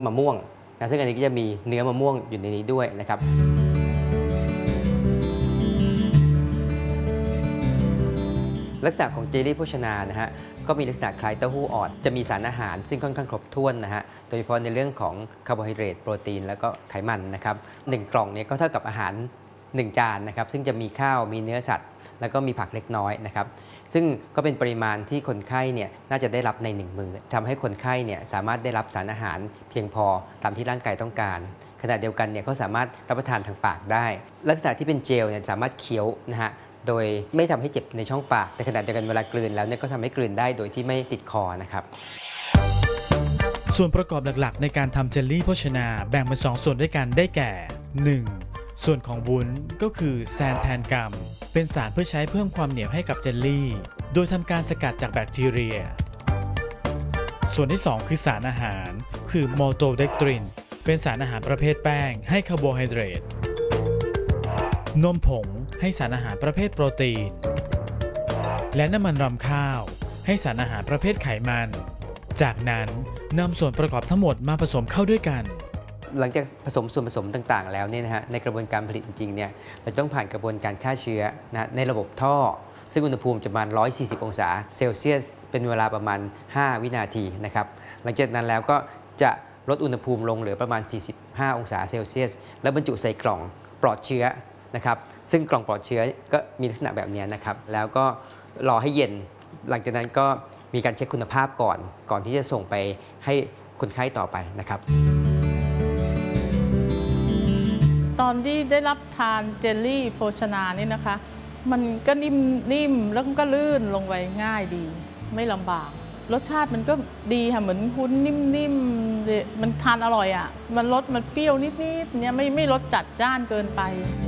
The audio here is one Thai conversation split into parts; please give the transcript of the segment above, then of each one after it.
มะม่วงนะซึ่งอันนี้ก็จะมีเนื้อมะม่วงอยู่ในนี้ด้วยนะครับลักษณะของเจลลี่โภชนานะฮะก็มีลักษณะคล้ายเต้าหู้อ่อนจะมีสารอาหารซึ่งค่อนข้างครบถ้วนนะฮะโดยเฉพาะในเรื่องของคาร์โบไฮเดรตโปรตีนแล้วก็ไขมันนะครับ1 กล่องนี้ก็เท่ากับอาหาร1 จานนะครับซึ่งจะมีข้าวมีเนื้อสัตว์แล้วก็มีผักเล็กน้อยนะครับซึ่งก็เป็นปริมาณที่คนไข้เนี่ยน่าจะได้รับใน1 มื้อทำให้คนไข้เนี่ยสามารถได้รับสารอาหารเพียงพอตามที่ร่างกายต้องการขณะเดียวกันเนี่ยเขาสามารถรับประทานทางปากได้ลักษณะที่เป็นเจลเนี่ยสามารถเคี้ยวนะฮะโดยไม่ทำให้เจ็บในช่องปากแต่ขณะเดียวกันเวลากลืนแล้วเนี่ยก็ทำให้กลืนได้โดยที่ไม่ติดคอนะครับส่วนประกอบหลักๆในการทำเจลลี่โภชนาแบ่งเป็น2 ส่วนด้วยกันได้แก่ 1. ส่วนของวุ้นก็คือแซนแทนกัมเป็นสารเพื่อใช้เพิ่มความเหนียวให้กับเจลลี่โดยทำการสกัดจากแบคทีเรียส่วนที่ 2 คือสารอาหารคือมัลโตเดกตรินเป็นสารอาหารประเภทแป้งให้คาร์โบไฮเดรตนมผงให้สารอาหารประเภทโปรตีนและน้ำมันรำข้าวให้สารอาหารประเภทไขมันจากนั้นนำส่วนประกอบทั้งหมดมาผสมเข้าด้วยกันหลังจากผสมส่วนผสมต่างๆแล้วเนี่ยนะฮะในกระบวนการผลิตจริงๆเนี่ยเราต้องผ่านกระบวนการฆ่าเชื้อนะในระบบท่อซึ่งอุณหภูมิจะประมาณ140 องศาเซลเซียสเป็นเวลาประมาณ5 วินาทีนะครับหลังจากนั้นแล้วก็จะลดอุณหภูมิลงเหลือประมาณ45 องศาเซลเซียสแล้วบรรจุใส่กล่องปลอดเชื้อนะครับซึ่งกล่องปลอดเชื้อก็มีลักษณะแบบนี้นะครับแล้วก็รอให้เย็นหลังจากนั้นก็มีการเช็คคุณภาพก่อนที่จะส่งไปให้คนไข้ต่อไปนะครับตอนที่ได้รับทานเจลลี่โภชนานี่นะคะมันก็นิ่มแล้วก็ลื่นลงไปง่ายดีไม่ลำบากรสชาติมันก็ดีค่ะเหมือนวุ้นนิ่มๆมันทานอร่อยอ่ะมันเปรี้ยวนิดๆเนี่ยไม่รสจัดจ้านเกินไป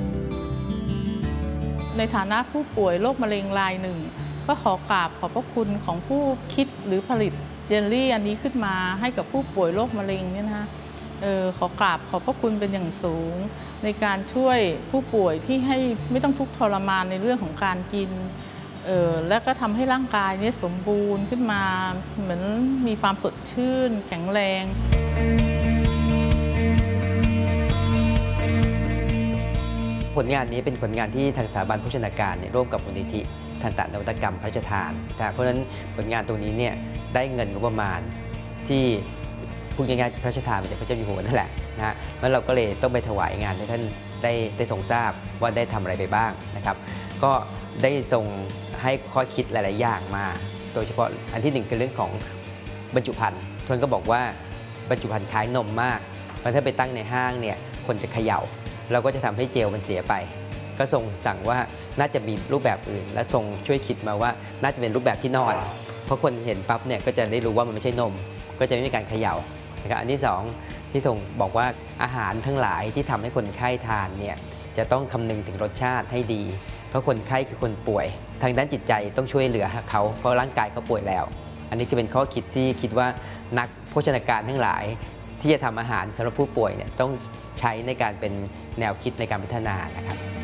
ในฐานะผู้ป่วยโรคมะเร็งรายหนึ่งก็ขอกราบขอบพระคุณของผู้คิดหรือผลิตเจลลี่อันนี้ขึ้นมาให้กับผู้ป่วยโรคมะเร็งเนี่ยนะคะขอกราบขอบพระคุณเป็นอย่างสูงในการช่วยผู้ป่วยที่ให้ไม่ต้องทุกข์ทรมานในเรื่องของการกินและก็ทำให้ร่างกายนี้สมบูรณ์ขึ้นมาเหมือนมีความสดชื่นแข็งแรงผลงานนี้เป็นผลงานที่ทางสถาบันโภชนาการร่วมกับมูลนิธิทันตนวัตกรรมพระราชทานเพราะฉะนั้นผลงานตรงนี้เนี่ยได้เงินงบประมาณที่พูดง่ายๆพระราชทานมาจากพระเจ้าอยู่หัวนั่นแหละนะฮะแล้วเราก็เลยต้องไปถวายงานให้ท่านได้ทรงทราบว่าได้ทำอะไรไปบ้างนะครับก็ได้ทรงให้ข้อคิดหลายๆอย่างมาโดยเฉพาะอันที่1คือเรื่องของบรรจุภัณฑ์ท่านก็บอกว่าบรรจุภัณฑ์คล้ายนมมากเพราะถ้าไปตั้งในห้างเนี่ยคนจะเขย่าเราก็จะทำให้เจลมันเสียไปก็ทรงสั่งว่าน่าจะมีรูปแบบอื่นและทรงช่วยคิดมาว่าน่าจะเป็นรูปแบบที่นอนเพราะคนเห็นปั๊บเนี่ยก็จะได้รู้ว่ามันไม่ใช่นมก็จะไม่มีการเขย่านะครับอันที่2ที่ทรงบอกว่าอาหารทั้งหลายที่ทำให้คนไข้ทานเนี่ยจะต้องคำนึงถึงรสชาติให้ดีเพราะคนไข้คือคนป่วยทางด้านจิตใจต้องช่วยเหลือเขาเพราะร่างกายเขาป่วยแล้วอันนี้คือเป็นข้อคิดที่คิดว่านักโภชนาการทั้งหลายที่จะทำอาหารสำหรับผู้ป่วยเนี่ยต้องใช้ในการเป็นแนวคิดในการพัฒนานะครับ